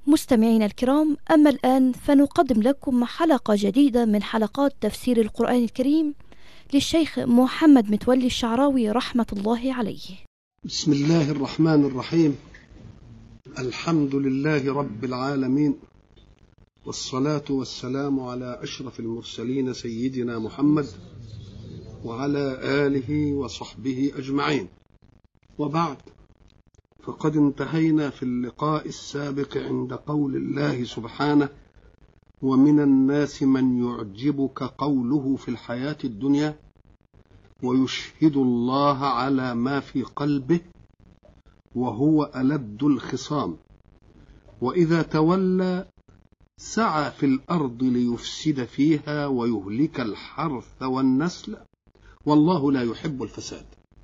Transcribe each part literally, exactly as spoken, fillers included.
مستمعينا الكرام، أما الآن فنقدم لكم حلقة جديدة من حلقات تفسير القرآن الكريم للشيخ محمد متولي الشعراوي رحمة الله عليه. بسم الله الرحمن الرحيم. الحمد لله رب العالمين، والصلاة والسلام على أشرف المرسلين سيدنا محمد وعلى آله وصحبه أجمعين، وبعد، فقد انتهينا في اللقاء السابق عند قول الله سبحانه: ومن الناس من يعجبك قوله في الحياة الدنيا ويشهد الله على ما في قلبه وهو ألد الخصام، وإذا تولى سعى في الأرض ليفسد فيها ويهلك الحرث والنسل والله لا يحب الفساد.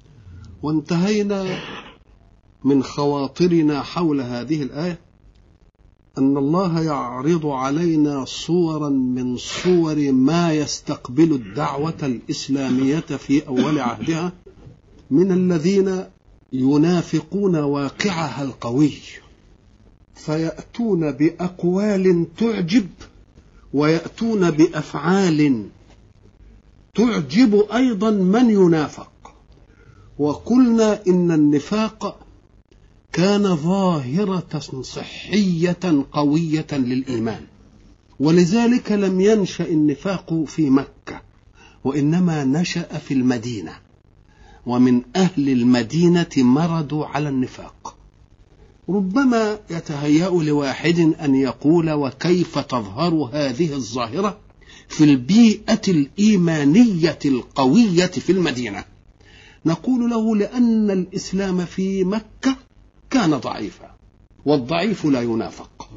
وانتهينا من خواطرنا حول هذه الآية أن الله يعرض علينا صورا من صور ما يستقبل الدعوة الإسلامية في أول عهدها من الذين ينافقون واقعها القوي، فيأتون بأقوال تعجب ويأتون بأفعال تعجب أيضا من ينافق. وقلنا إن النفاق كان ظاهرة صحية قوية للإيمان، ولذلك لم ينشأ النفاق في مكة، وإنما نشأ في المدينة، ومن أهل المدينة مرضوا على النفاق. ربما يتهيأ لواحد أن يقول: وكيف تظهر هذه الظاهرة في البيئة الإيمانية القوية في المدينة؟ نقول له: لأن الإسلام في مكة كان ضعيفا، والضعيف لا ينافق،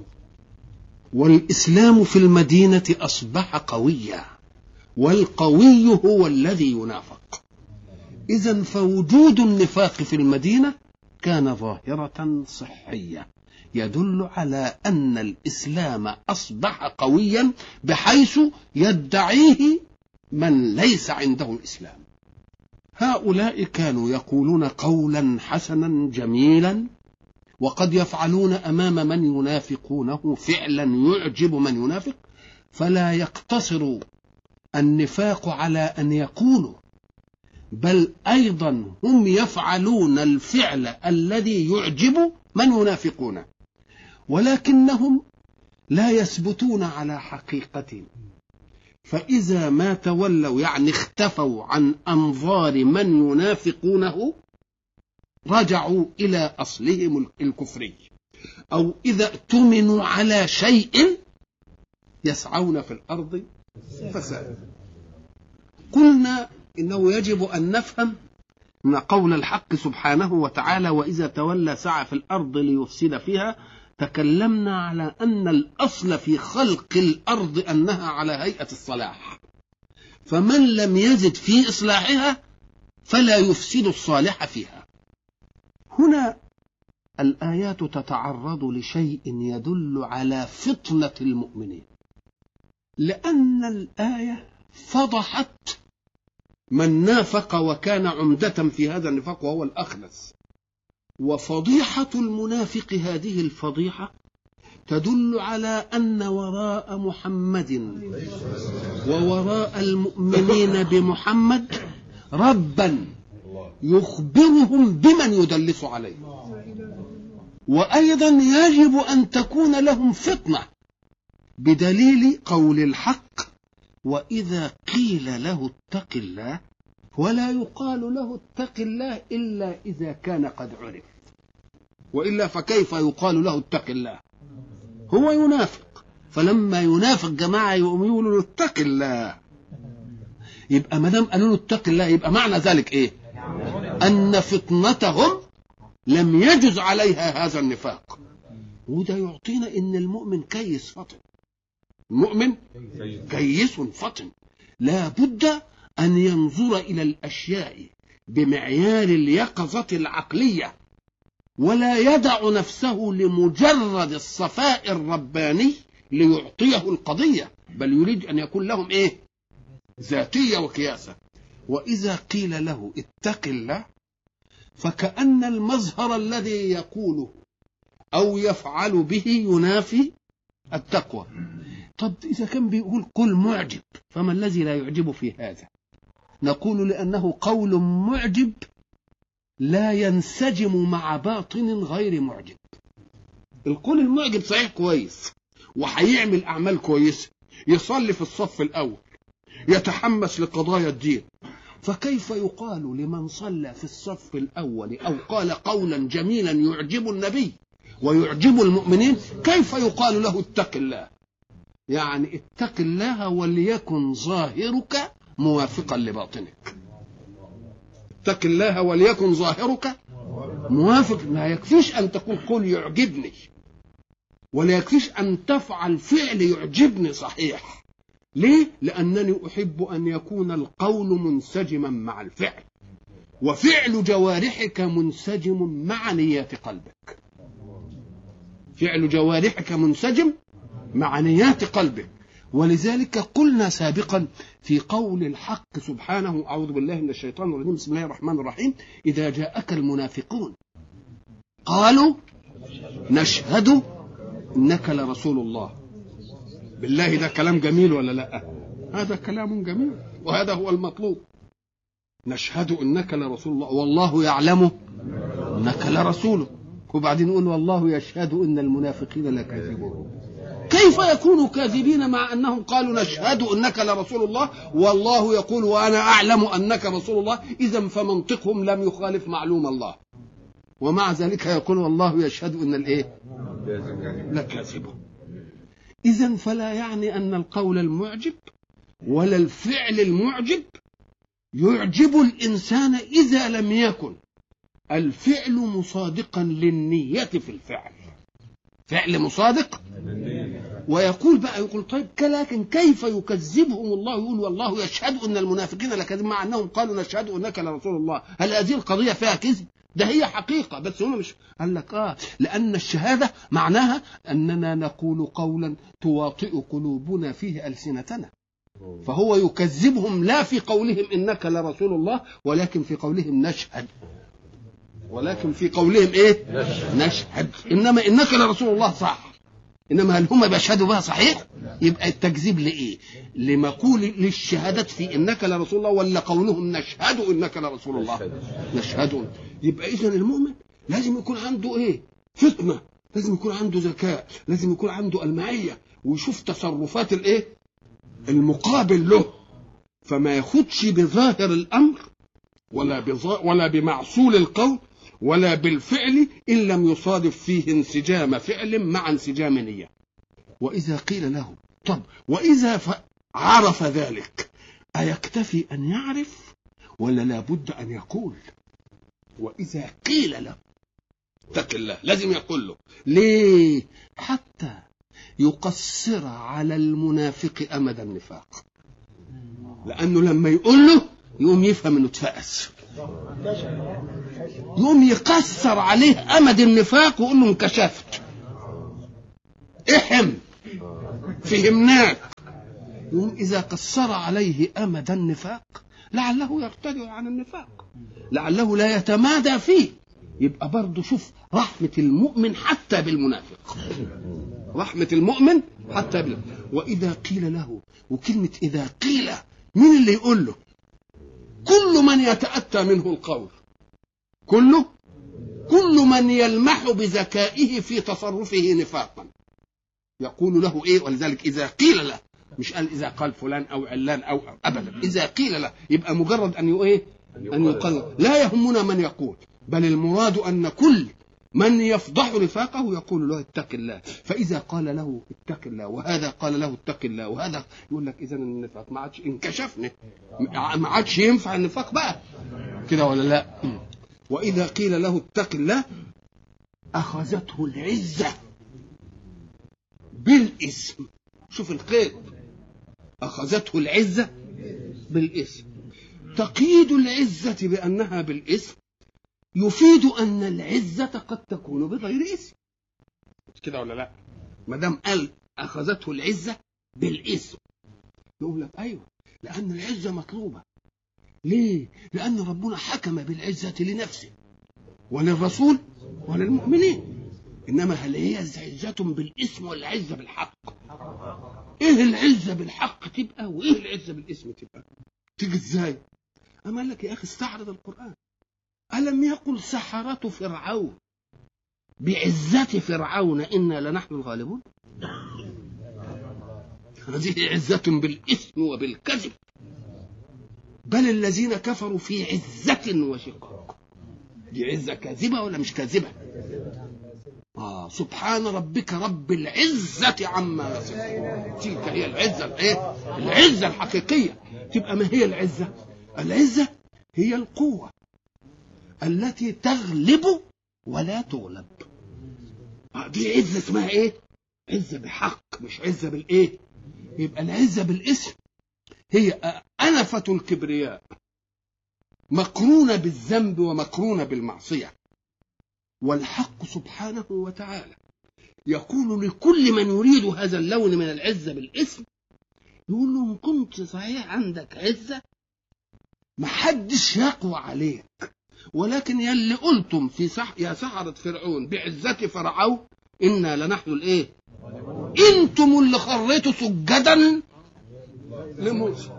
والإسلام في المدينة أصبح قويا، والقوي هو الذي ينافق. إذن فوجود النفاق في المدينة كان ظاهرة صحية يدل على أن الإسلام أصبح قويا بحيث يدعيه من ليس عنده الإسلام. هؤلاء كانوا يقولون قولا حسنا جميلا، وقد يفعلون أمام من ينافقونه فعلا يعجب من ينافق، فلا يقتصر النفاق على أن يقولوا، بل أيضا هم يفعلون الفعل الذي يعجب من ينافقونه، ولكنهم لا يثبتون على حقيقتهم. فإذا ما تولوا يعني اختفوا عن أنظار من ينافقونه رجعوا إلى أصلهم الكفري، أو إذا اؤتمنوا على شيء يسعون في الأرض فسادا. قلنا إنه يجب أن نفهم أن قول الحق سبحانه وتعالى: وإذا تولى سعى في الأرض ليفسد فيها. تكلمنا على أن الأصل في خلق الأرض أنها على هيئة الصلاح، فمن لم يزد في إصلاحها فلا يفسد الصالح فيها. هنا الآيات تتعرض لشيء يدل على فطنة المؤمنين، لأن الآية فضحت من نافق وكان عمدة في هذا النفاق وهو الأخنس. وفضيحة المنافق هذه الفضيحة تدل على أن وراء محمد ووراء المؤمنين بمحمد ربا يخبرهم بمن يدلس عليه، وأيضا يجب أن تكون لهم فطنة، بدليل قول الحق: وإذا قيل له اتق الله. ولا يقال له اتق الله إلا إذا كان قد عرف، وإلا فكيف يقال له اتق الله؟ هو ينافق، فلما ينافق جماعة يقولوا له اتق الله. يبقى ما دام قالوا له اتق الله يبقى معنى ذلك إيه؟ أن فطنتهم لم يجز عليها هذا النفاق. وده يعطينا إن المؤمن كيس فطن، المؤمن كيس فطن، لا بد أن ينظر إلى الأشياء بمعيار اليقظة العقلية، ولا يدع نفسه لمجرد الصفاء الرباني ليعطيه القضية، بل يريد أن يكون لهم إيه؟ ذاتية وكياسة. وإذا قيل له اتق الله، فكأن المظهر الذي يقوله أو يفعل به ينافي التقوى. طب إذا كان بيقول قل معجب فما الذي لا يعجب في هذا؟ نقول لأنه قول معجب لا ينسجم مع باطن غير معجب. القول المعجب صحيح كويس وهيعمل أعمال كويسة، يصلي في الصف الأول، يتحمس لقضايا الدين، فكيف يقال لمن صلى في الصف الأول أو قال قولا جميلا يعجب النبي ويعجب المؤمنين، كيف يقال له اتق الله؟ يعني اتق الله وليكن ظاهرك موافقا لباطنك. اتق الله وليكن ظاهرك موافق. ما يكفيش أن تقول قل يعجبني، ولا يكفيش أن تفعل فعل يعجبني صحيح. ليه؟ لأنني أحب أن يكون القول منسجما مع الفعل، وفعل جوارحك منسجم مع نيات قلبك. فعل جوارحك منسجم مع نيات قلبك. ولذلك قلنا سابقا في قول الحق سبحانه: أعوذ بالله من الشيطان الرجيم، بسم الله الرحمن الرحيم: إذا جاءك المنافقون قالوا نشهد إنك لرسول الله. بالله ده كلام جميل ولا لا؟ هذا كلام جميل وهذا هو المطلوب. نشهد إنك لرسول الله والله يعلم إنك لرسوله، وبعدين نقول والله يشهد إن المنافقين لكاذبون. كيف يكونوا كاذبين مع أنهم قالوا نشهد إنك لرسول الله والله يقول وأنا أعلم أنك رسول الله؟ إذن فمنطقهم لم يخالف معلوم الله، ومع ذلك يقول والله يشهد إن الإيه لكاذبون. إذن فلا يعني أن القول المعجب ولا الفعل المعجب يعجب الإنسان إذا لم يكن الفعل مصادقا للنية في الفعل. فعل مصادق. ويقول بقى يقول طيب لكن كيف يكذبهم الله؟ يقول والله يشهد ان المنافقين لكذب مع انهم قالوا نشهد انك لرسول الله. هل هذه القضيه فيها كذب؟ ده هي حقيقه، بس هم مش قال لك اه لان الشهاده معناها اننا نقول قولا تواطئ قلوبنا فيه السنتنا. فهو يكذبهم لا في قولهم انك لرسول الله ولكن في قولهم نشهد، ولكن في قولهم ايه نشهد. انما انك لرسول الله صح، انما هل هم بيشهدوا بها صحيح؟ يبقى التكذيب لايه؟ لمقول للشهادة في انك لرسول الله، ولا قولهم نشهد انك لرسول الله؟ نشهدون. يبقى اذا المؤمن لازم يكون عنده ايه؟ فطنة، لازم يكون عنده ذكاء، لازم يكون عنده المعية، ويشوف تصرفات الايه المقابل له، فما ياخدش بظاهر الامر ولا بظا... ولا بمعسول القول ولا بالفعل إن لم يصادف فيه انسجام فعل مع انسجام نية. وإذا قيل له طب وإذا ف... عرف ذلك أيكتفي أن يعرف ولا لابد أن يقول؟ وإذا قيل له اتق الله لازم يقول له. ليه؟ حتى يقصر على المنافق أمد النفاق، لأنه لما يقول له يقوم يفهم أنه اتفأس، يقوم يقصر عليه أمد النفاق ويقول له انكشفت احم فهمناك. يقوم إذا قصر عليه أمد النفاق لعله يرتدع عن النفاق، لعله لا يتمادى فيه. يبقى برضه شوف رحمة المؤمن حتى بالمنافق، رحمة المؤمن حتى بالمنافق. وإذا قيل له، وكلمة إذا قيل مين اللي يقول له؟ كل من يتأتى منه القول، كله كل من يلمح بذكائه في تصرفه نفاقا يقول له ايه. ولذلك اذا قيل له، مش قال اذا قال فلان او علان او ابدا، اذا قيل له يبقى مجرد ان ايه ان يقال. لا يهمنا من يقول، بل المراد ان كل من يفضح نفاقه يقول له اتق الله. فاذا قال له اتق الله وهذا قال له اتق الله وهذا، يقول لك اذا النفاق ما عادش انكشفنا، ما عادش ينفع النفاق بقى كده ولا لا؟ واذا قيل له اتق الله اخذته العزه بالاسم. شوف القيد، اخذته العزه بالاسم. تقييد العزه بانها بالاسم يفيد أن العزة قد تكون بغير اسم، كده ولا لا؟ ما دام قال أخذته العزة بالاسم يقول لك أيوة، لأن العزة مطلوبة. ليه؟ لأن ربنا حكم بالعزة لنفسه وللرسول وللمؤمنين. إنما هل هي عزة بالاسم ولا عزة بالحق؟ إيه العزة بالحق تبقى وإيه العزة بالاسم تبقى؟ تيجي إزاي؟ أما قال لك يا أخي استعرض القرآن. ألم يقل سحرة فرعون بعزة فرعون إنا لنحن الغالبون؟ هذه عزة بالاسم وبالكذب، بل الذين كفروا في عزة وشقاق. دي عزة كاذبة ولا مش كاذبة؟ آه سبحان ربك رب العزة عما يصفون. تلك هي العزة الايه؟ العزة الحقيقية. تبقى ما هي العزة؟ العزة هي القوة التي تغلب ولا تغلب. آه دي عزة اسمها ايه؟ عزة بحق، مش عزة بالايه؟ يبقى العزة بالاسم هي أنفة الكبرياء مقرونة بالذنب ومقرونة بالمعصية. والحق سبحانه وتعالى يقول لكل من يريد هذا اللون من العزة بالاسم، يقول له إن كنت صحيح عندك عزة محدش يقوى عليك، ولكن يلي قلتم في صح يا سحرة فرعون بعزة فرعون إنا لنحن الإيه؟ انتم اللي خريتوا سجدا لموسى،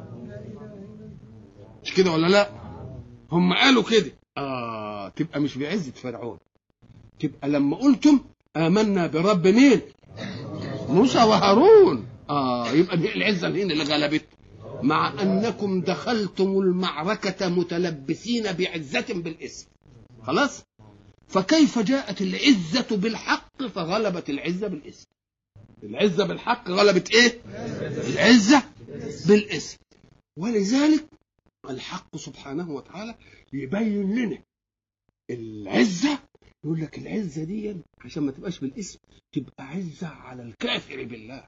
مش كده ولا لا؟ هم قالوا كده. اه تبقى مش بعزة فرعون، تبقى لما قلتم آمنا برب مين؟ موسى وهارون. اه يبقى دي العزة اللي غلبت، مع انكم دخلتم المعركة متلبسين بعزة بالاسم. خلاص؟ فكيف جاءت العزة بالحق فغلبت العزة بالاسم؟ العزة بالحق غلبت ايه؟ العزة بالاسم. ولذلك الحق سبحانه وتعالى يبين لنا العزة، يقول لك العزة دي عشان ما تبقاش بالاسم تبقى عزة على الكافر بالله،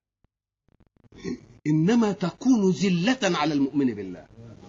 إنما تكون ذلة على المؤمن بالله.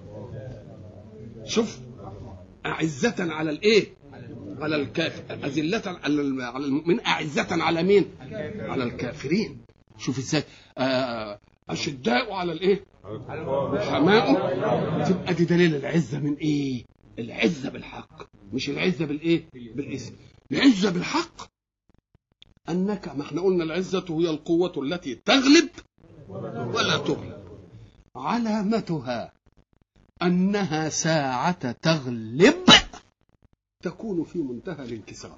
شوف، أعزة على الإيه؟ على الكافر، أذلة على المؤمن، أعزة على مين؟ على الكافرين. شوف إزاي، أشداء على الإيه؟ رحماء. تبقى دي دليل العزة من إيه؟ العزة بالحق، مش العزة بالإيه؟ بالاسم. العزة بالحق أنك، ما احنا قلنا العزة هي القوة التي تغلب ولا تغلب. علامتها أنها ساعة تغلب تكون في منتهى الانكسار.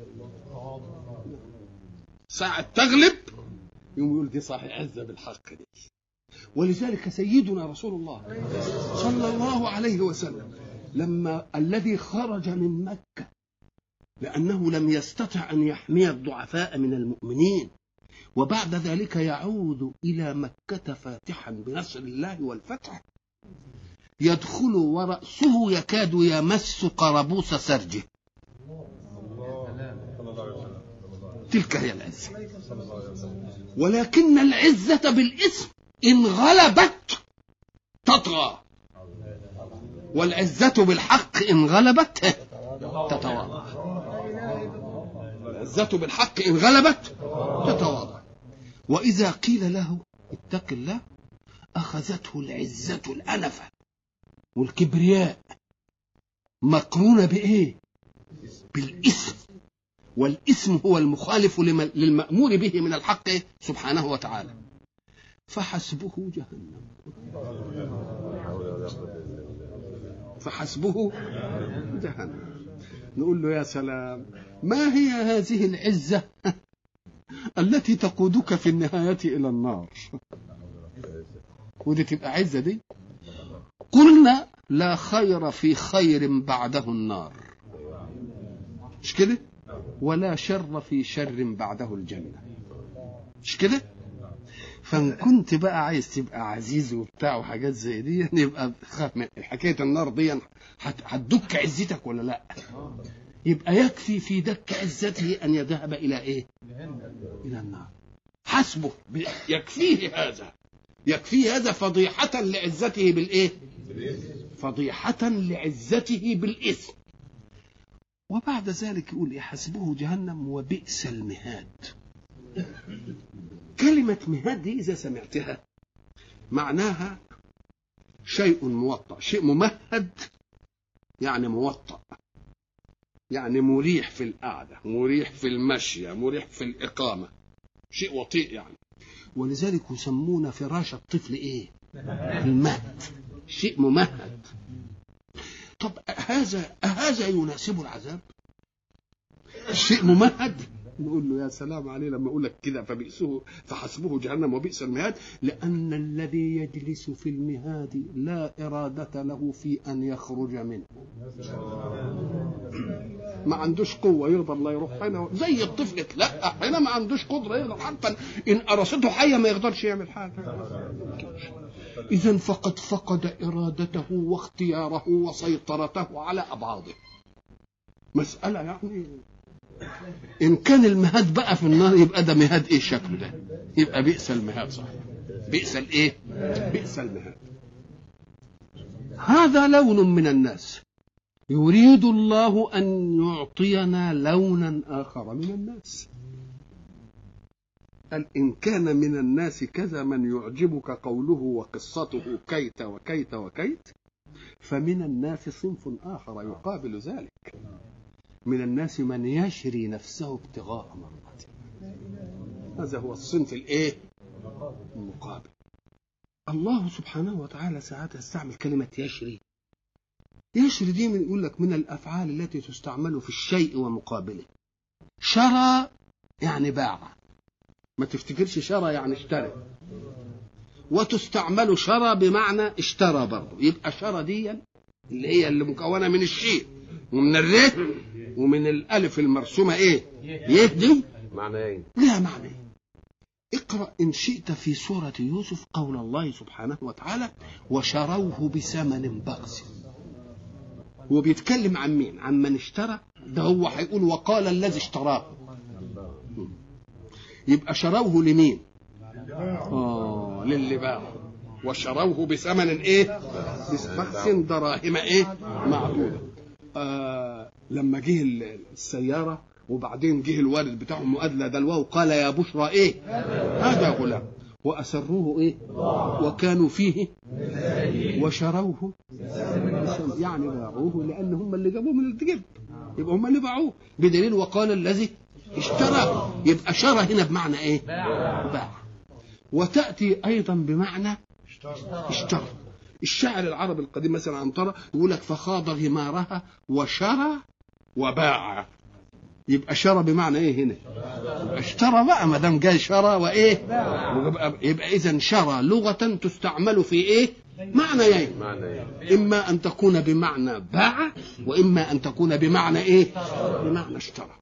ساعة تغلب يوم يقول دي صحيح عزة بالحق دي. ولذلك سيدنا رسول الله صلى الله عليه وسلم لما الذي خرج من مكة لأنه لم يستطع أن يحمي الضعفاء من المؤمنين، وبعد ذلك يعود إلى مكة فاتحا بنصر الله والفتح، يدخل ورأسه يكاد يمس قربوس سرجه. تلك هي العزة. ولكن العزة بالاسم إن غلبت تطغى، والعزة بالحق إن غلبت تتواضع. العزة بالحق إن غلبت تتواضع. وإذا قيل له اتق الله أخذته العزة الأنفة والكبرياء مقرونة بإيه؟ بالاسم. والاسم هو المخالف للمأمور به من الحق سبحانه وتعالى. فحسبه جهنم، فحسبه جهنم. نقول له يا سلام، ما هي هذه العزة التي تقودك في النهاية إلى النار؟ ودي تبقى عزة دي؟ قلنا لا خير في خير بعده النار، مش كده؟ ولا شر في شر بعده الجنة، مش كده؟ فان كنت بقى عايز تبقى عزيز وبتاع وحاجات زي دي، يبقى خاف من حكايه النار دي، هتدك عزتك ولا لا؟ يبقى يكفي في دك عزته ان يذهب الى ايه؟ الى النار. حسبه، يكفيه هذا، يكفيه هذا فضيحه لعزته بالايه؟ فضيحه لعزته بالاسم. وبعد ذلك يقول حسبه جهنم وبئس المهاد. كلمة مهاد دي إذا سمعتها معناها شيء موطأ، شيء ممهد يعني موطأ، يعني مريح في القعدة، مريح في المشي، مريح في الإقامة، شيء وطيء يعني. ولذلك يسمون فراش الطفل إيه؟ المهد، شيء ممهد. طب هذا هذا يناسب العذاب؟ الشيء ممهد؟ نقول له يا سلام عليه لما اقول لك كده فبئسه فحسبه جهنم وبئس المهاد، لان الذي يجلس في المهاد لا اراده له في ان يخرج منه، ما عندوش قوه يقدر لا يروح هنا، زي الطفل لا هنا ما عندوش قدره يقدر، حتى ان قرصته حيه ما يقدرش يعمل حاجه. اذا فقد فقد ارادته واختياره وسيطرته على ابعاضه. مساله يعني إن كان المهاد بقى في النار يبقى ده مهاد إيه شكله ده؟ يبقى بئس المهاد، صحيح، بئس الإيه؟ بئس المهاد. هذا لون من الناس، يريد الله أن يعطينا لونا آخر من الناس. قال إن كان من الناس كذا من يعجبك قوله وقصته كيت وكيت وكيت، فمن الناس صنف آخر يقابل ذلك، من الناس من يشري نفسه ابتغاء مرضاته. هذا هو الصنف الايه؟ المقابل. الله سبحانه وتعالى ساعات يستعمل كلمة يشري. يشري دي من يقول لك من الأفعال التي تستعمل في الشيء ومقابله. شرى يعني باع، ما تفتكرش شرى يعني اشترى، وتستعمل شرى بمعنى اشترى برضه. يبقى شرى دي اللي هي اللي مكونة من الشيء ومن الره ومن الالف المرسومه ايه؟ يهدي معنى ايه؟ لها معنى ايه؟ اقرا ان شئت في سوره يوسف قول الله سبحانه وتعالى وشروه بثمن بخس. هو بيتكلم عن مين؟ عن من اشترى. ده هو هيقول وقال الذي اشتراه. يبقى شروه لمين؟ اه للي باعه. وشروه بثمن ايه؟ بخس دراهم ايه؟ معدوده. آه لما جه السيارة وبعدين جه الوالد بتاعهم وأدلى دلوه قال يا بشرى إيه هذا غلام، وأسروه إيه وكانوا فيه وشروه يعني باعوه لأن هم اللي جابوه من الجب، يبقى هم اللي باعوه بدليل وقال الذي اشترى. يبقى شرى هنا بمعنى إيه؟ باع. وتأتي أيضا بمعنى اشترى. الشاعر العربي القديم مثلا عنترة يقول لك فخاض غمارها وشرى وباع. يبقى شرى بمعنى ايه هنا؟ اشترى بقى ما دام جاي شرى وايه؟ يبقى اذا شرى لغة تستعمل في ايه؟ معنى ايه؟ اما ان تكون بمعنى باع واما ان تكون بمعنى ايه؟ بمعنى اشترى.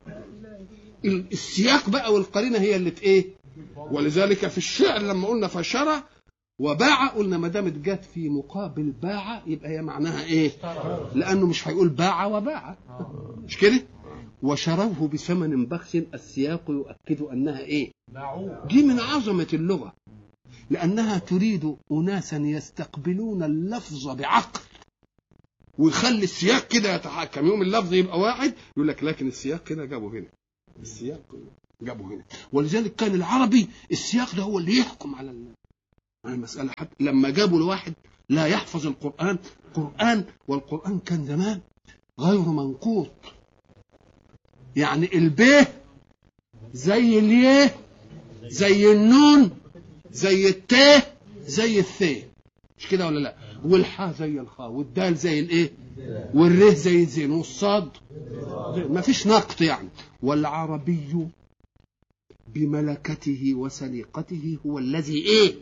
السياق بقى والقرينة هي اللي ايه؟ ولذلك في الشعر لما قلنا فشرى وباع قلنا ما دامت جت في مقابل باع يبقى هي معناها ايه؟ لانه مش هيقول باع وباع، مش كده؟ وشروه بثمن بخس، السياق يؤكد انها ايه؟ دي من عظمه اللغه، لانها تريد اناسا يستقبلون اللفظ بعقل ويخلي السياق كده يتحكم. يوم اللفظ يبقى واحد يقول لك لكن السياق كده جابه هنا، السياق جابه هنا. ولذلك كان العربي السياق ده هو اللي يحكم على المسألة. حتى لما جابوا لواحد لا يحفظ القرآن قرآن، والقرآن كان زمان غير منقوط، يعني البيه زي اليه زي النون زي التاه زي الثاء، مش كده ولا لا؟ والحاء زي الخاء والدال زي الايه والره زي الزين والصاد ما فيش نقط يعني. والعربي بملكته وسليقته هو الذي ايه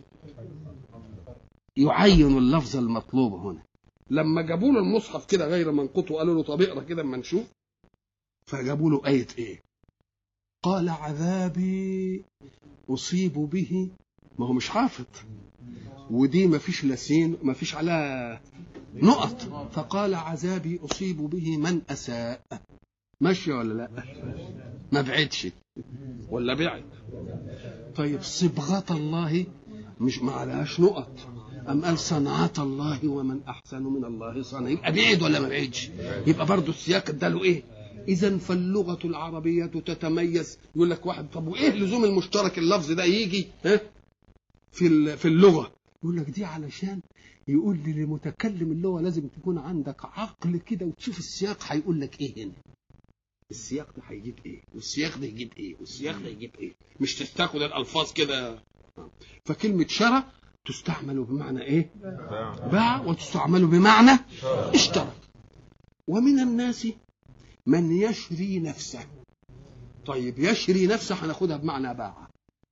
يعين اللفظ المطلوب هنا. لما جابوا له المصحف كده غير منقوط وقالوا له طب اقرا كده اما نشوف، فجابوا له ايه ايه؟ قال عذابي اصيب به، ما هو مش حافظ ودي ما فيش لسين ما فيش على نقط، فقال عذابي اصيب به من اساء. ماشي ولا لا؟ ما بعدش ولا بعد؟ طيب صبغة الله مش ما عليهاش نقط، أم قال صنعة الله ومن أحسن من الله صنعة، يبقى بعيد ولا ما بعيدش؟ يبقى برضو السياق اداله إيه؟ إذن فاللغة العربية تتميز. يقول لك واحد طب وإيه لزوم المشترك اللفظ ده يجي ها في في اللغة؟ يقول لك دي علشان يقول لي لمتكلم اللغة لازم تكون عندك عقل كده وتشوف السياق هيقول لك إيه هنا. السياق ده هيجيب ايه والسياق ده يجيب ايه والسياق ده يجيب ايه، مش تستاخد الالفاظ كده. فكلمه شرى تستعمل بمعنى ايه؟ باع، وتستعمل بمعنى اشترى. ومن الناس من يشري نفسه. طيب يشري نفسه هناخدها بمعنى باع.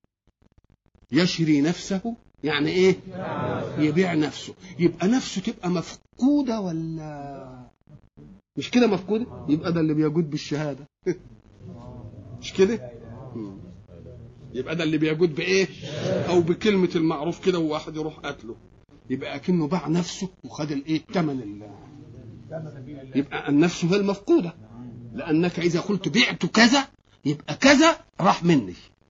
يشري نفسه يعني ايه؟ يبيع نفسه. يبقى نفسه تبقى مفقودة ولا مش كده مفقودة؟ يبقى ده اللي بيجود بالشهادة. مش كده؟ يبقى ده اللي بيجود بايه؟ او بكلمة المعروف كده وواحد يروح قتله، يبقى اكنه باع نفسه وخد الايه؟ ثمن الله. يبقى النفس هي المفقودة، لانك اذا قلت بعت كذا يبقى كذا راح مني،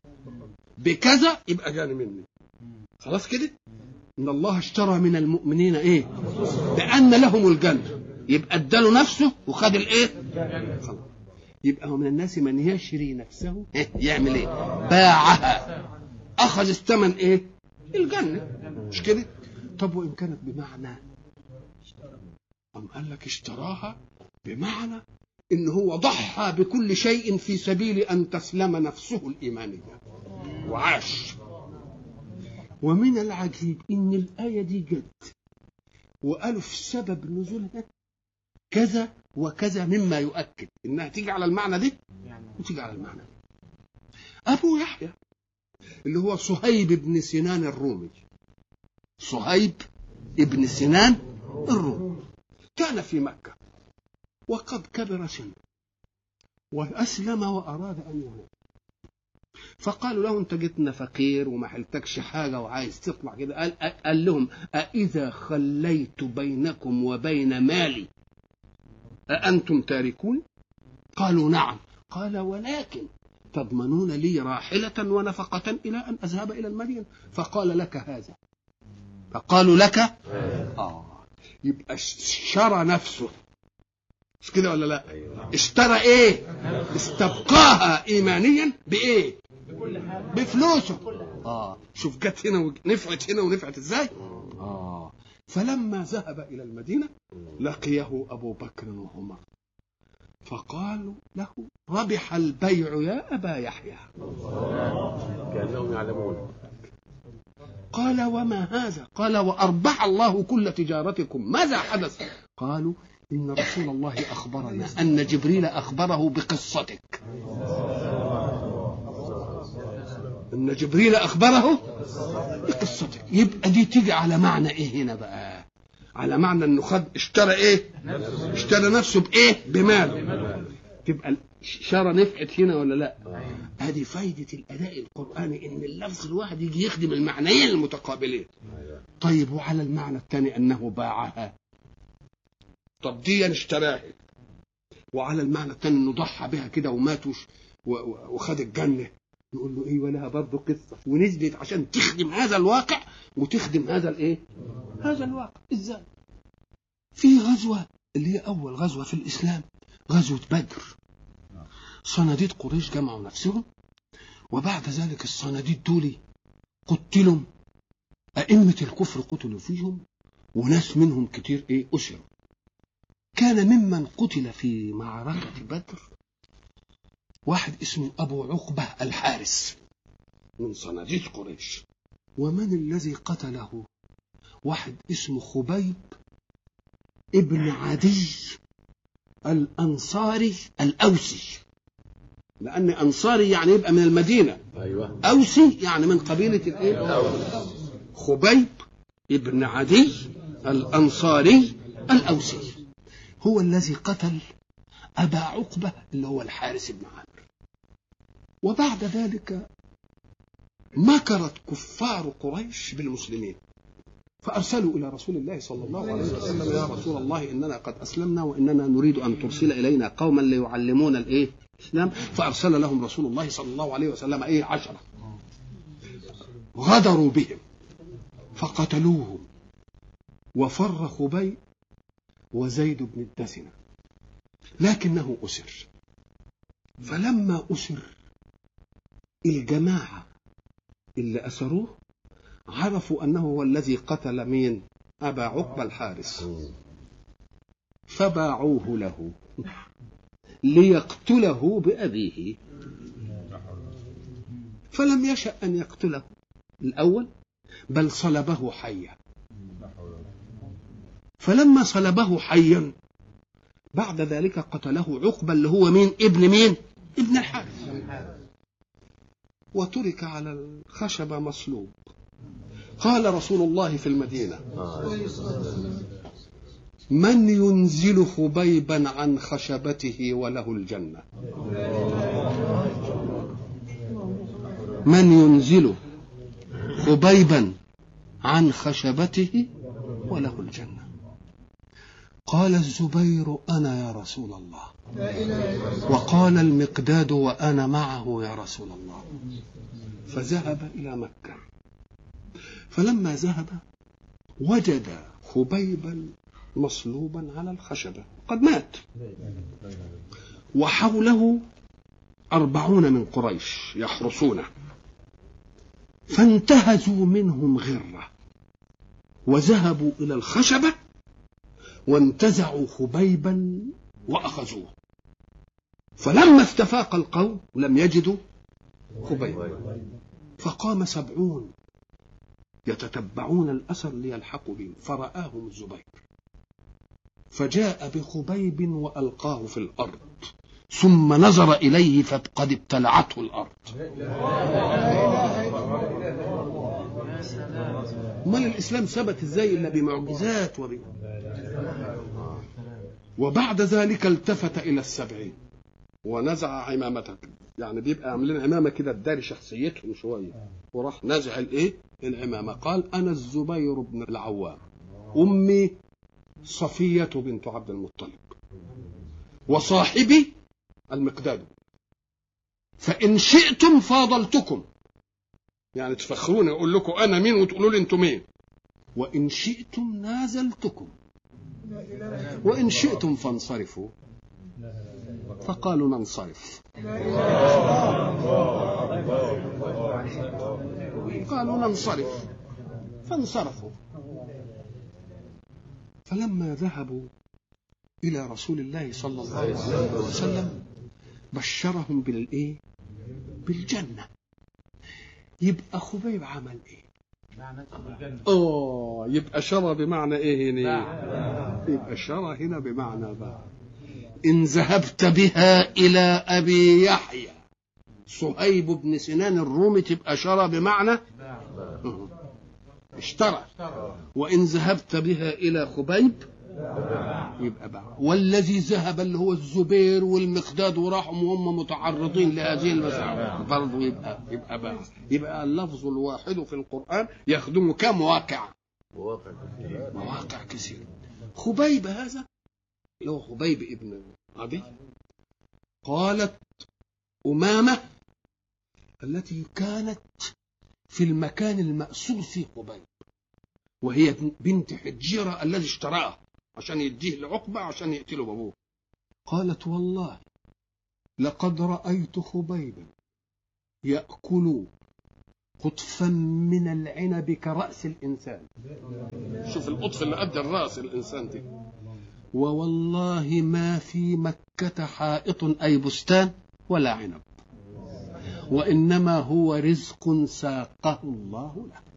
بكذا يبقى جاني مني. خلاص كده؟ ان الله اشترى من المؤمنين ايه؟ بان لهم الجنة، يبقى اداله نفسه وخد الايه؟ خلاص. يبقى هو من الناس من يشري نفسه إيه؟ يعمل ايه؟ باعها، اخذ الثمن ايه؟ الجنة. مش كده؟ طب وان كانت بمعنى، أم قال لك اشتراها بمعنى ان هو ضحى بكل شيء في سبيل ان تسلم نفسه الايمانية وعاش. ومن العجيب ان الايه دي جت وقالوا في سبب نزولها كذا وكذا مما يؤكد انها تيجي على المعنى ده وتيجي على المعنى ده. ابو يحيى اللي هو صهيب بن سنان الرومي، صهيب ابن سنان الرومي كان في مكة وقد كبر سنه وأسلم وأراد أن يهاجر، فقالوا له أنت جيتنا فقير وما حلتكش حاجة وعايز تطلع كده. قال, قال لهم أإذا خليت بينكم وبين مالي أأنتم تاركون؟ قالوا نعم. قال ولكن تضمنون لي راحلة ونفقة إلى أن أذهب إلى المدينة. فقال لك هذا، فقالوا لك آه يبقى اشترى نفسه، مش كده ولا لا؟ اشترى ايه؟ استبقاها ايمانيا بايه؟ بفلوسه. اه شوف جت هنا ونفعت هنا ونفعت ازاي؟ اه فلما ذهب الى المدينه لقيه ابو بكر وعمر فقالوا له ربح البيع يا ابا يحيى. كانهم يعلمون. قال وما هذا؟ قال واربح الله كل تجارتكم. ماذا حدث؟ قالوا إن رسول الله أخبرنا أن جبريل أخبره بقصتك. إن جبريل أخبره بقصتك. يبقى دي تيجي على معنى إيه هنا بقى؟ على معنى إنه خد اشترى إيه؟ اشترى نفسه بإيه؟ بمال. تبقى شرى نفعت هنا ولا لا؟ هذه فايدة الأداء القرآني، إن اللفظ الواحد يجي يخدم المعنيين المتقابلين. طيب وعلى المعنى الثاني أنه باعها، طب دي اشتراها. وعلى المعنى الثاني انه ضحى بها كده وماتوش وخد الجنه، نقول له ايه ولها برضه قصه ونزلت عشان تخدم هذا الواقع وتخدم هذا الايه؟ هذا الواقع. ازاي؟ في غزوه اللي هي اول غزوه في الاسلام، غزوه بدر. صناديد قريش جمعوا نفسهم، وبعد ذلك الصناديد دول قتلوا، ائمه الكفر قتلوا فيهم، وناس منهم كتير ايه اسروا. كان ممن قتل في معركة بدر واحد اسمه أبو عقبة الحارس من صناديد قريش. ومن الذي قتله؟ واحد اسمه خبيب ابن عدي الأنصاري الأوسي، لأن أنصاري يعني يبقى من المدينة، أيوة. أوسي يعني من قبيلة الإيه؟ خبيب ابن عدي الأنصاري الأوسي هو الذي قتل أبا عقبة اللي هو الحارس بن عامر. وبعد ذلك مكرت كفار قريش بالمسلمين، فأرسلوا إلى رسول الله صلى الله عليه وسلم يا رسول الله إننا قد أسلمنا وإننا نريد أن ترسل إلينا قوما ليعلمون الإيه؟ الإسلام. فأرسل لهم رسول الله صلى الله عليه وسلم إيه؟ عشرة. غدروا بهم فقتلوهم، وفر خبيب وزيد بن الدسنة، لكنه أسر. فلما أسر الجماعة اللي أسروه عرفوا أنه هو الذي قتل مين؟ أبا عقبة الحارس، فباعوه له ليقتله بأبيه، فلم يشأ أن يقتله الأول بل صلبه حيا. فلما صلبه حيا بعد ذلك قتله عقبة اللي هو مين؟ ابن مين؟ ابن الحارث، وترك على الخشبة مصلوب. قال رسول الله في المدينة: من ينزل خبيبا عن خشبته وله الجنة؟ من ينزل خبيبا عن خشبته وله الجنة؟ قال الزبير: أنا يا رسول الله. وقال المقداد: وأنا معه يا رسول الله. فذهب إلى مكة، فلما ذهب وجد خبيبا مصلوبا على الخشبة قد مات، وحوله أربعون من قريش يحرسونه، فانتهزوا منهم غرة وذهبوا إلى الخشبة وانتزعوا خبيبا وأخذوه. فلما استفاق القوم لم يجدوا خبيبا، فقام سبعون يتتبعون الأثر ليلحقوا بهم، فرآهم الزبير فجاء بخبيب وألقاه في الأرض، ثم نظر إليه فقد ابتلعته الأرض. ما الإسلام ثبت إزاي إلا بمعجزات وب... وبعد ذلك التفت إلى السبعين ونزع عمامته، يعني بيبقى عاملين عمامة كده تداري شخصيتهم شوية، وراح نزع الإيه؟ العمامة. قال: أنا الزبير بن العوام، أمي صفية بنت عبد المطلب، وصاحبي المقداد، فإن شئتم فاضلتكم، يعني تفخروني أقول لكم أنا مين وتقولوا لي أنتم مين، وإن شئتم نازلتكم، وإن شئتم فانصرفوا. فقالوا: ننصرف. قالوا: ننصرف، فانصرفوا. فلما ذهبوا إلى رسول الله صلى الله عليه وسلم بشرهم بالإيه؟ بالجنة. يبقى خبيب عمل إيه؟ أوه يبقى شرى بمعنى إيه هنا؟ يبقى شرى هنا بمعنى بقى إن ذهبت بها إلى أبي يحيى صهيب بن سنان الرومي تبقى شرى بمعنى اشترى، وإن ذهبت بها إلى خبيب يبقى باع. والذي ذهب اللي هو الزبير والمقداد وراحوا وهم متعرضين لهذه المسألة برضه يبقى يبقى باع. يبقى اللفظ الواحد في القرآن يخدم كم واقع؟ مواقع كثير. خبيب هذا اللي هو خبيب ابن عدي، قالت أمامة التي كانت في المكان المأسور فيه خبيب، وهي بنت حجيرة الذي اشتراه عشان يديه لعقبة عشان يقتله بابوه، قالت: والله لقد رأيت خبيبا يأكل قطفا من العنب كرأس الإنسان. شوف القطف اللي قد الرأس الإنسان دي. ووالله ما في مكة حائط أي بستان ولا عنب، وإنما هو رزق ساقه الله له.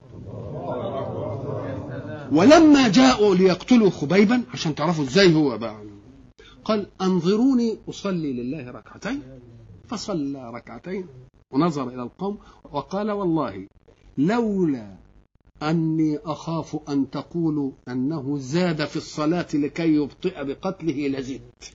ولما جاءوا ليقتلوا خبيبا عشان تعرفوا ازاي هو بقى، قال: انظروني أصلي لله ركعتين. فصلى ركعتين ونظر إلى القوم وقال: والله لولا أني أخاف أن تقولوا أنه زاد في الصلاة لكي يبطئ بقتله لزدت.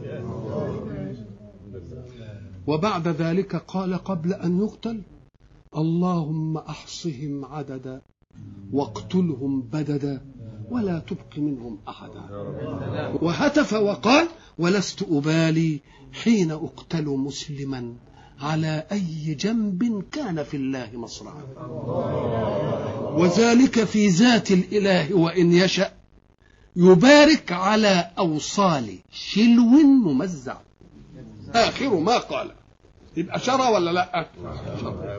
وبعد ذلك قال قبل أن يقتل: اللهم أحصهم عددا واقتلهم بددا ولا تبق منهم أحدا. وهتف وقال: ولست أبالي حين أقتل مسلما على أي جنب كان في الله مصرعا، وذلك في ذات الإله وإن يشأ يبارك على أوصال شلو ممزع. آخر ما قال. يبقى شرى ولا لا؟ شرى.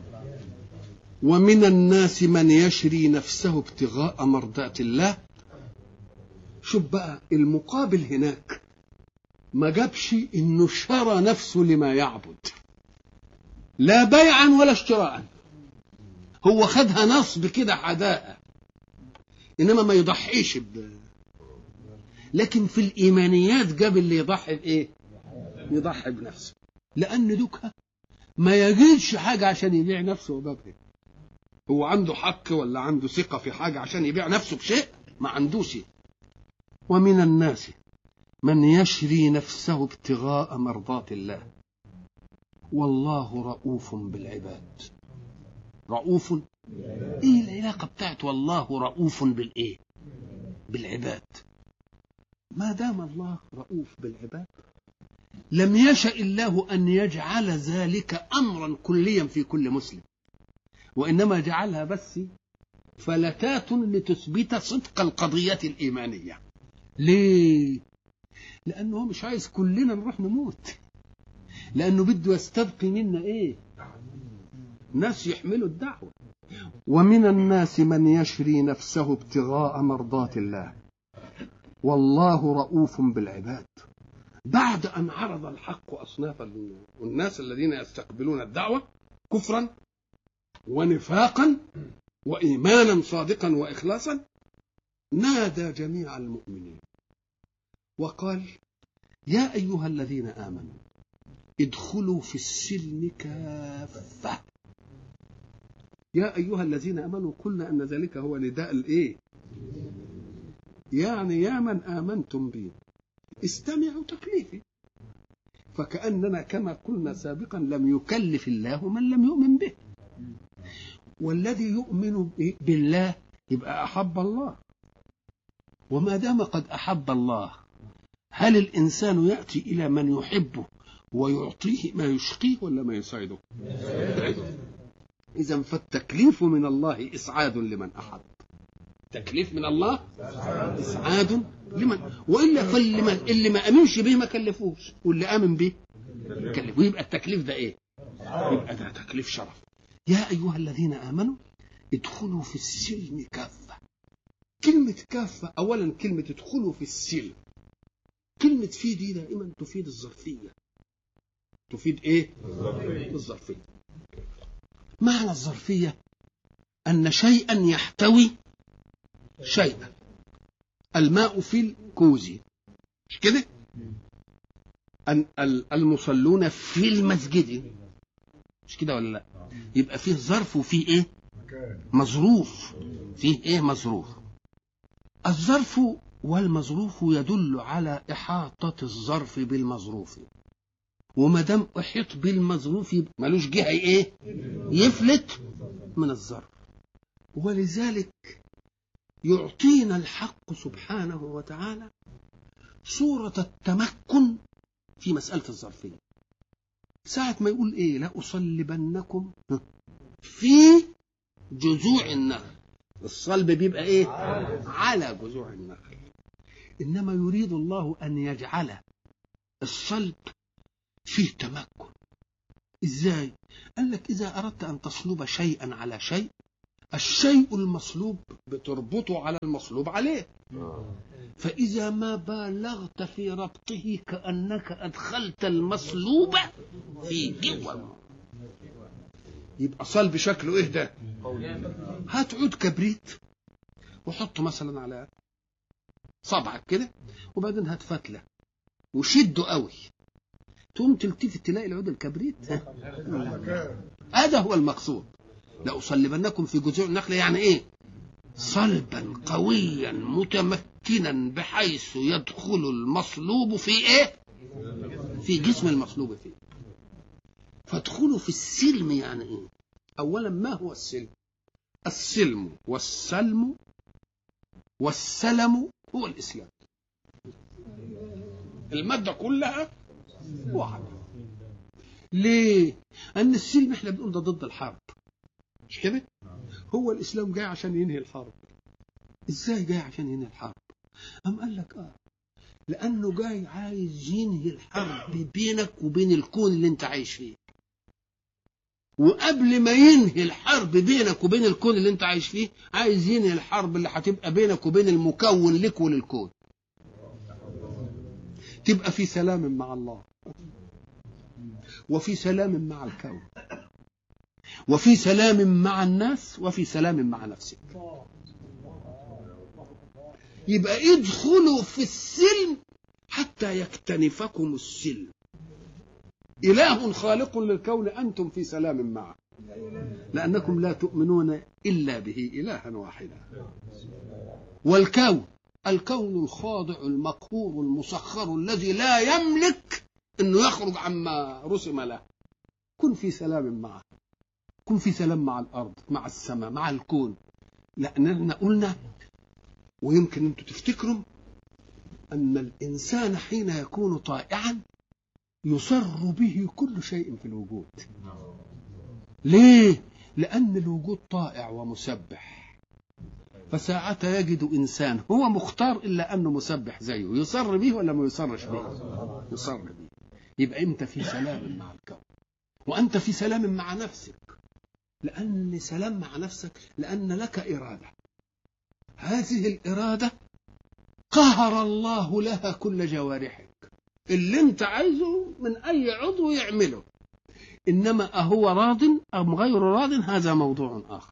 ومن الناس من يشري نفسه ابتغاء مرضات الله. شوف بقى المقابل هناك ما جابش انه شرى نفسه لما يعبد، لا بيعا ولا اشتراء، هو خدها نصب كده حداء، انما ما يضحيش ب... لكن في الايمانيات جاب اللي يضحي بايه؟ يضحي بنفسه، لان دوكها ما يجيش حاجه عشان يبيع نفسه وبابها. هو عنده حق ولا عنده ثقه في حاجه عشان يبيع نفسه بشيء؟ ما عندوش. ومن الناس من يشري نفسه ابتغاء مرضات الله والله رؤوف بالعباد. رؤوف، ايه العلاقه بتاعت والله رؤوف بالايه؟ بالعباد. ما دام الله رؤوف بالعباد لم يشأ الله ان يجعل ذلك امرا كليا في كل مسلم، وانما جعلها بس فلتات لتثبت صدق القضيه الايمانيه. ليه؟ لانه هو مش عايز كلنا نروح نموت، لانه بده يستبقي منا ايه؟ ناس يحملوا الدعوه. ومن الناس من يشري نفسه ابتغاء مرضات الله والله رؤوف بالعباد. بعد ان عرض الحق اصناف الناس الذين يستقبلون الدعوه كفرا ونفاقا وايمانا صادقا واخلاصا، نادى جميع المؤمنين وقال يا ايها الذين امنوا ادخلوا في السلم كافه. يا ايها الذين امنوا، قلنا ان ذلك هو نداء الايه؟ يعني يا من امنتم بي استمعوا تكليفي. فكأننا كما قلنا سابقا لم يكلف الله من لم يؤمن به، والذي يؤمن بالله يبقى أحب الله. وما دام قد أحب الله، هل الإنسان يأتي إلى من يحبه ويعطيه ما يشقيه ولا ما يسعده؟ إذن فالتكليف من الله إسعاد لمن أحب. تكليف من الله إسعاد لمن، وإلا فاللي ما, اللي ما أمنش به ما كلفوش، واللي آمن به كلف. ويبقى التكليف ده إيه؟ يبقى ده تكليف شرف. يا أيها الذين آمنوا ادخلوا في السلم كافة. كلمة كافة، أولا كلمة ادخلوا في السلم، كلمة في دي دائما تفيد الظرفية. تفيد إيه؟ الظرفية. معنى الظرفية أن شيئا يحتوي شيئا. الماء في الكوز، مش كده؟ أن المصلون في المسجد، مش كده ولا لا؟ يبقى فيه ظرف وفيه ايه؟ مظروف. فيه ايه؟ مظروف. الظرف والمظروف يدل على إحاطة الظرف بالمظروف، وما دام أحيط بالمظروف يبقى ملوش جهة ايه؟ يفلت من الظرف. ولذلك يعطينا الحق سبحانه وتعالى صورة التمكن في مسألة الظرفية. ساعة ما يقول ايه؟ لا أصلبنكم في جذوع النخل. الصلب بيبقى ايه؟ على جذوع النخل. إنما يريد الله أن يجعل الصلب فيه تمكن. ازاي؟ قال لك إذا أردت أن تصلب شيئا على شيء، الشيء المصلوب بتربطه على المصلوب عليه، فإذا ما بالغت في ربطه كأنك أدخلت المصلوب في جوه. يبقى صلب شكله إيه ده؟ هات عود كبريت وحطه مثلا على صبعك كده، وبعدين هات فتلة وشده قوي، تقوم تلتفت تلاقي العود الكبريت. هذا هو المقصود. لأصلبنكم في جذوع النخل، يعني ايه؟ صلبا قويا متمكنا بحيث يدخل المصلوب في ايه؟ في جسم المصلوب فيه. فادخلوا في السلم يعني ايه؟ اولا ما هو السلم؟ السلم والسلم والسلم هو الاسلام. المادة كلها واحدة. ليه؟ ان السلم احنا بنقول ده ضد الحرب، مش كده؟ هو الإسلام جاي عشان ينهي الحرب. إزاي جاي عشان ينهي الحرب؟ أم قال لك آه لأنه جاي عايز ينهي الحرب بينك وبين الكون اللي أنت عايش فيه. وقبل ما ينهي الحرب بينك وبين الكون اللي أنت عايش فيه، عايز ينهي الحرب اللي هتبقى بينك وبين المكون لك وللكون. تبقى في سلام مع الله، وفي سلام مع الكون، وفي سلام مع الناس، وفي سلام مع نفسك. يبقى ادخلوا في السلم حتى يكتنفكم السلم. إله خالق للكون أنتم في سلام معه، لأنكم لا تؤمنون إلا به إلها واحدا. والكون الكون الخاضع المقهور المسخر الذي لا يملك أنه يخرج عما رسم له، كن في سلام معه، كن في سلام مع الأرض، مع السماء، مع الكون. لأننا قلنا ويمكن أنتم تفتكروا أن الإنسان حين يكون طائعا يسر به كل شيء في الوجود. ليه؟ لأن الوجود طائع ومسبح، فساعة يجد إنسان هو مختار إلا أنه مسبح زيه، يسر به ولا ما يسرش به؟ يسر به. يبقى أنت في سلام مع الكون، وأنت في سلام مع نفسك. لأن سلام مع نفسك لأن لك إرادة، هذه الإرادة قهر الله لها كل جوارحك، اللي انت عايزه من أي عضو يعمله. إنما أهو راض أم غير راض هذا موضوع آخر.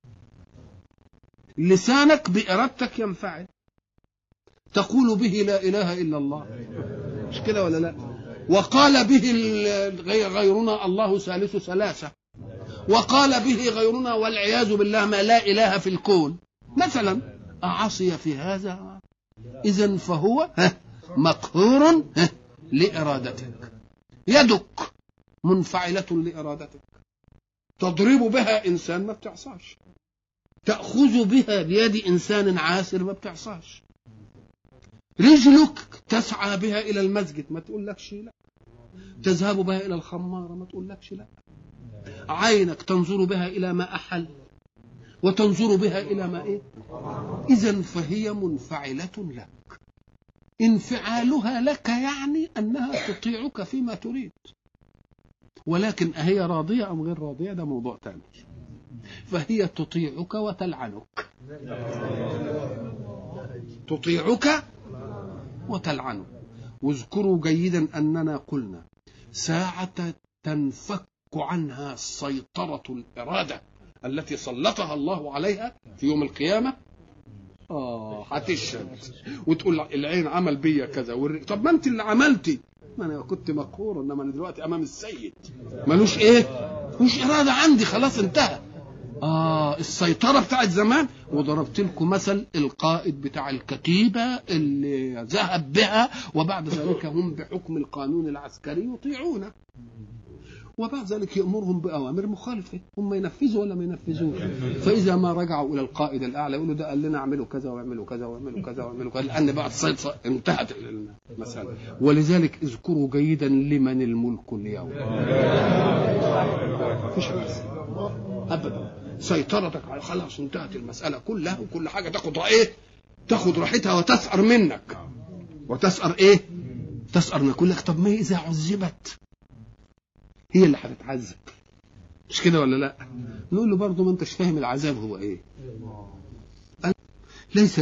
لسانك بإرادتك ينفعل، تقول به لا إله إلا الله، مش كده ولا لا؟ وقال به غيرنا الله ثالث ثلاثة، وقال به غيرنا والعياذ بالله ما لا إله في الكون مثلا، أعصي في هذا؟ إذن فهو مقهور لإرادتك. يدك منفعلة لإرادتك، تضرب بها إنسان ما بتعصاش، تأخذ بها بيد إنسان عاسر ما بتعصاش. رجلك تسعى بها إلى المسجد ما تقول لكش لا، تذهب بها إلى الخمارة ما تقول لكش لا. عينك تنظر بها إلى ما أحل، وتنظر بها إلى ما إيه. إذن فهي منفعلة لك. انفعالها لك يعني أنها تطيعك فيما تريد، ولكن أهي راضية أم غير راضية ده موضوع ثاني. فهي تطيعك وتلعنك، تطيعك وتلعنك. واذكروا جيدا أننا قلنا ساعة تنفك عنها سيطرة الإرادة التي سلطها الله عليها في يوم القيامة، آه هتشهد وتقول العين عمل بيا كذا والر... طب ما أنت اللي عملتي، ما أنا كنت مقهور، إنما أنا دلوقتي أمام السيد ملوش إيه، مش إرادة عندي، خلاص انتهى. آه السيطرة بتاعت زمان. وضربت لكم مثل القائد بتاع الكتيبة اللي ذهب بها، وبعد ذلك هم بحكم القانون العسكري يطيعونه، وبعد ذلك يأمرهم بأوامر مخالفة، هم ينفذوا ولا ما ينفذوش. فإذا ما رجعوا إلى القائد الأعلى يقولوا ده قال لنا اعملوا كذا واعملوا كذا واعملوا كذا واعملوا كذا، لأن بعد السيطرة انتهت المسألة. ولذلك اذكروا جيدا لمن الملك اليوم. مفيش أبدا، سيطرتك على خلاص انتهت المسألة كلها، وكل حاجة تاخد رأيه تاخد راحتها وتسأر منك، وتسأر إيه؟ تسأر منك. لك طب ما إذا عذبت هي اللي هتتعذب، مش كده ولا لا؟ نقول له برضه ما انتش فاهم العذاب هو ايه. ليس